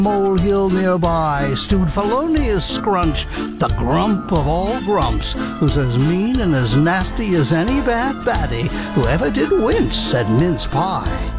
molehill nearby stewed Felonious Scrunch, the grump of all grumps, who's as mean and as nasty as any bad baddie who ever did wince at mince pie.